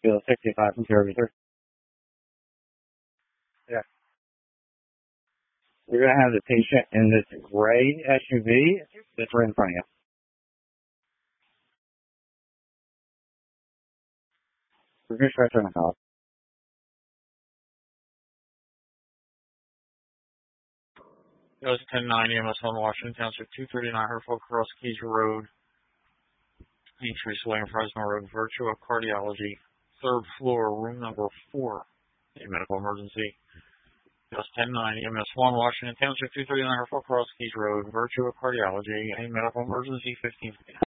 Field 65 from Terry. Yeah. We're going to have the patient in this gray SUV that's right in front of you. We're going to try to turn it off. It was 10-9 EMS on Washington Township 239 Hereford Cross Keys Road, Entry Swing, Fresno Road, Virtua Cardiology, 3rd floor, room number 4, a medical emergency. It was 10-9 EMS 1 Washington Township 239 Hereford Cross Keys Road, Virtua Cardiology, a medical emergency, 15.